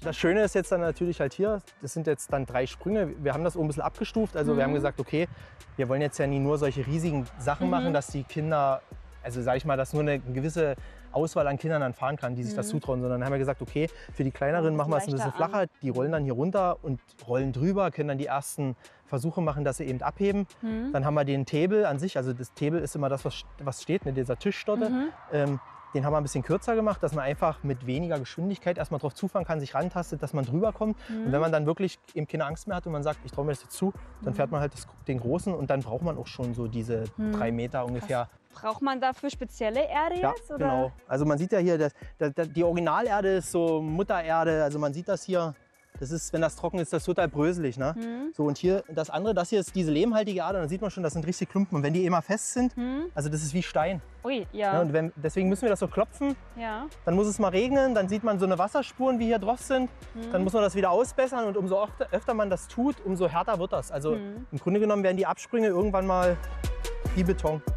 Das Schöne ist jetzt dann natürlich halt hier, das sind jetzt dann 3 Sprünge. Wir haben das oben ein bisschen abgestuft. Also wir haben gesagt, okay, wir wollen jetzt ja nie nur solche riesigen Sachen machen, dass die Kinder, also sage ich mal, dass nur eine gewisse Auswahl an Kindern dann fahren kann, die sich das zutrauen. Sondern dann haben wir gesagt, okay, für die Kleineren machen wir es ein bisschen flacher. Die rollen dann hier runter und rollen drüber, können dann die ersten Versuche machen, dass sie eben abheben. Dann haben wir den Table an sich, also das Table ist immer das, was steht, ne, dieser Tischstotte. Den haben wir ein bisschen kürzer gemacht, dass man einfach mit weniger Geschwindigkeit erstmal drauf zufahren kann, sich rantastet, dass man drüber kommt. Und wenn man dann wirklich eben keine Angst mehr hat und man sagt, ich traue mir das jetzt zu, dann fährt man halt den großen und dann braucht man auch schon so diese 3 Meter ungefähr. Braucht man dafür spezielle Erde jetzt? Ja, oder? genau. Also man sieht ja hier, die Originalerde ist so Muttererde, also man sieht das hier. Das ist, wenn das trocken ist, das total bröselig. Ne? So, und hier das andere, das hier ist diese lehmhaltige Erde. Dann sieht man schon, das sind richtig Klumpen. Und wenn die immer fest sind, also das ist wie Stein. Ui, ja. Ne? Und deswegen müssen wir das so klopfen. Ja. Dann muss es mal regnen, dann sieht man so eine Wasserspuren, wie hier drauf sind. Dann muss man das wieder ausbessern. Und umso öfter man das tut, umso härter wird das. Also im Grunde genommen werden die Absprünge irgendwann mal wie Beton.